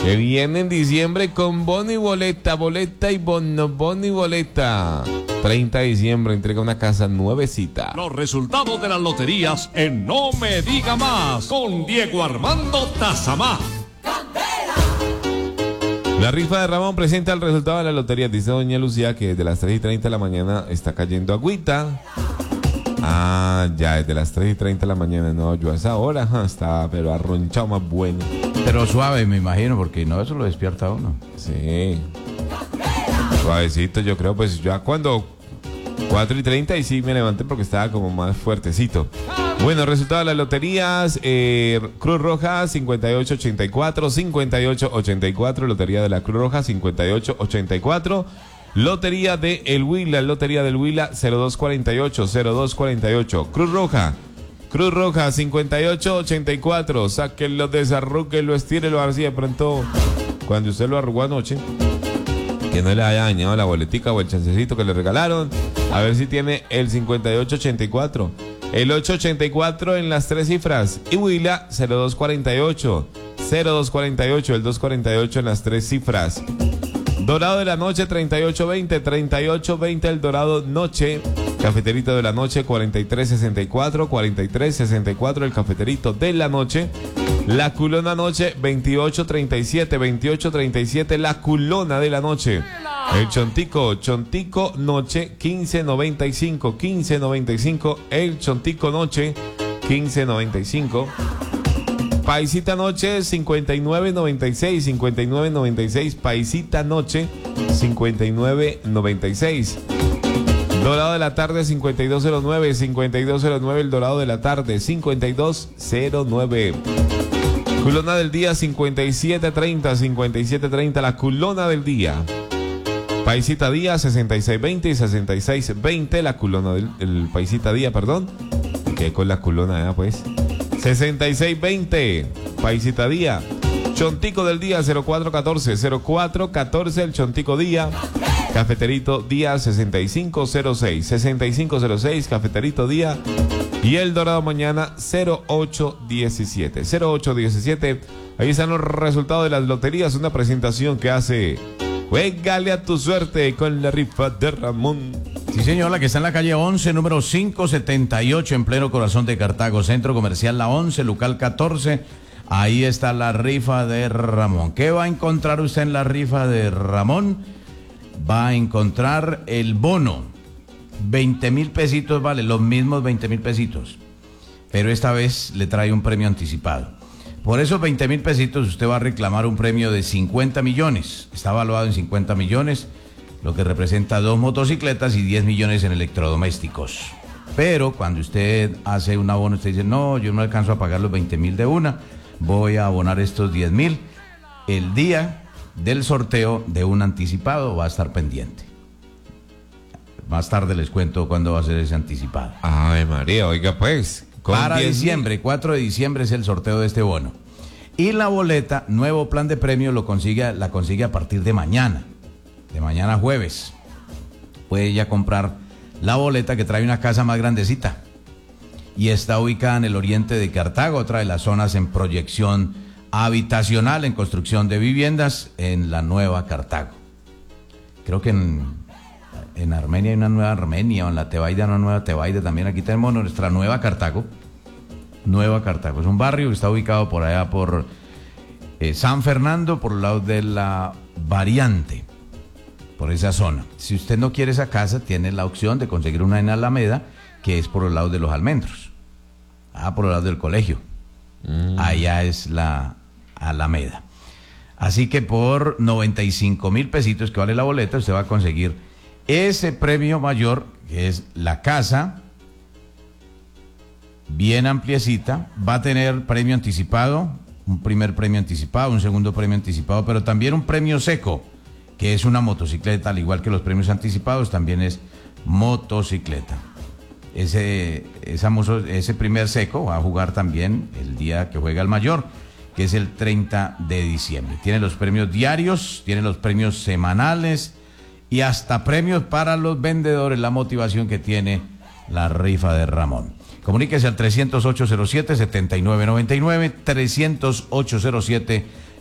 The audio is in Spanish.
Que viene en diciembre con bono y boleta, boleta y bono, bono y boleta. 30 de diciembre entrega una casa nuevecita. Los resultados de las loterías en No Me Diga Más con Diego Armando Tazamá. La rifa de Ramón presenta el resultado de la lotería. Dice doña Lucía que desde las 3:30 de la mañana está cayendo agüita. Ya desde las 3:30 de la mañana. No, yo a esa hora está pero arronchado más bueno. Pero suave, me imagino, porque no, eso lo despierta a uno. Sí. Suavecito, yo creo, pues ya cuando 4:30 y sí me levanté porque estaba como más fuertecito. Bueno, resultado de las loterías, Cruz Roja 5884, 5884, Lotería de la Cruz Roja 5884, Lotería de El Huila, Lotería del Huila 0248, 0248, Cruz Roja 5884, sáquenlo, desarrúquenlo, estírelo así de pronto, cuando usted lo arrugó anoche, que no le haya dañado la boletica o el chancecito que le regalaron, a ver si tiene el 5884. El 884 en las 3 cifras. Y Huila 0248. 0248, el 248 en las 3 cifras. Dorado de la noche 3820. 3820 el Dorado Noche. Cafeterito de la noche 4364. 4364 el Cafeterito de la noche. La Culona Noche 2837. 2837 la Culona de la noche. El Chontico Noche 1595, 1595, el Chontico Noche 1595. Paisita Noche 5996, 5996, Paisita Noche 5996. Dorado de la tarde 5209, 5209 el Dorado de la tarde 5209. Culona del día 5730, 5730 la Culona del día. Paisita Día 6620 y 6620 la culona del Paisita Día, perdón. Me quedé con la culona, pues. 6620 Paisita Día. Chontico del Día 0414, 0414 el Chontico Día. Cafeterito Día 6506, 6506 Cafeterito Día. Y el Dorado mañana 0817, 0817. Ahí están los resultados de las loterías, una presentación que hace Juégale a tu suerte con la rifa de Ramón. Sí, señor, la que está en la calle 11, número 578, en pleno corazón de Cartago, Centro Comercial La 11, local 14. Ahí está la rifa de Ramón. ¿Qué va a encontrar usted en la rifa de Ramón? Va a encontrar el bono. 20,000 pesitos, vale, los mismos 20,000 pesitos. Pero esta vez le trae un premio anticipado. Por esos 20,000 pesitos usted va a reclamar un premio de 50 millones. Está evaluado en 50 millones, lo que representa 2 motocicletas y 10 millones en electrodomésticos. Pero cuando usted hace un abono, usted dice, no, yo no alcanzo a pagar los 20,000 de una, voy a abonar estos 10,000. El día del sorteo de un anticipado va a estar pendiente. Más tarde les cuento cuándo va a ser ese anticipado. Ay, María, oiga pues. Para diciembre, 4 de diciembre es el sorteo de este bono. Y la boleta, nuevo plan de premio, la consigue a partir de mañana jueves. Puede ya comprar la boleta que trae una casa más grandecita. Y está ubicada en el oriente de Cartago, otra de las zonas en proyección habitacional, en construcción de viviendas, en la Nueva Cartago. Creo que en Armenia hay una nueva Armenia, o en la Tebaida una nueva Tebaida también. Aquí tenemos nuestra Nueva Cartago. Nueva Cartago es un barrio que está ubicado por allá por San Fernando, por el lado de la Variante, por esa zona. Si usted no quiere esa casa, tiene la opción de conseguir una en Alameda, que es por el lado de los Almendros, por el lado del colegio. Allá es la Alameda. Así que por 95,000 pesitos que vale la boleta, usted va a conseguir ese premio mayor, que es la casa bien ampliecita. Va a tener premio anticipado, un primer premio anticipado, un segundo premio anticipado, pero también un premio seco, que es una motocicleta. Al igual que los premios anticipados, también es motocicleta. Ese primer seco va a jugar también el día que juega el mayor, que es el 30 de diciembre. Tiene los premios diarios, tiene los premios semanales y hasta premios para los vendedores, la motivación que tiene la rifa de Ramón. Comuníquese al 308-07-7999,